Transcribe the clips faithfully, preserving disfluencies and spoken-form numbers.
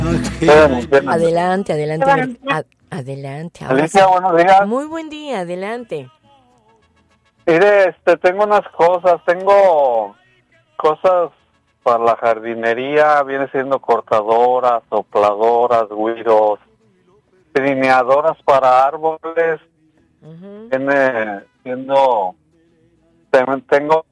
Adelante, adelante. Ad- adelante. ahora Alicia, sí. buenos días. Muy buen día, adelante. Mire, este, tengo unas cosas, tengo cosas para la jardinería, viene siendo cortadoras, sopladoras, güiros, trineadoras para árboles, Ujú. viene siendo, también tengo,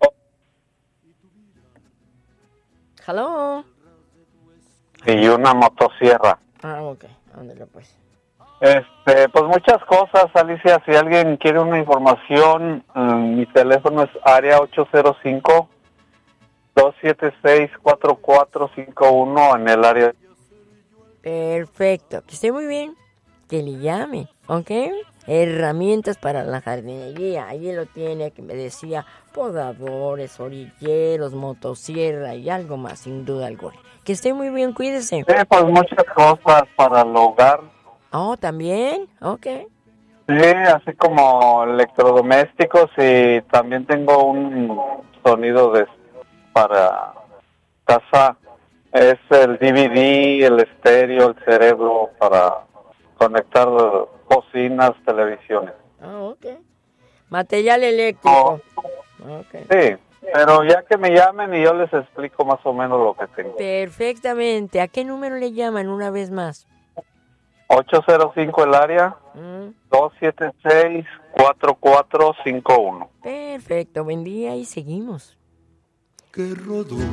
Hello. y una motosierra. Ah, ok. Ándale, pues. Este, pues muchas cosas, Alicia, si alguien quiere una información, eh, mi teléfono es área ocho cero cinco, dos siete seis, cuatro cuatro cinco uno en el área. Perfecto. Que esté muy bien. Que le llame, ¿ok? Herramientas para la jardinería. Allí lo tiene, que me decía, podadores, orilleros, motosierra y algo más, sin duda alguna. Que esté muy bien, cuídese. Sí, pues muchas cosas para el hogar. Oh, ¿también? Ok. Sí, así como electrodomésticos y también tengo un sonido de para casa. Es el D V D, el estéreo, el cerebro para conectar bocinas, televisiones. Ah, ok. Material eléctrico. Ok. Sí, pero ya que me llamen y yo les explico más o menos lo que tengo. Perfectamente. ¿A qué número le llaman una vez más? ocho cero cinco el área, Mm, dos siete seis, cuatro cuatro cinco uno. perfecto. Buen día y seguimos. Que rodó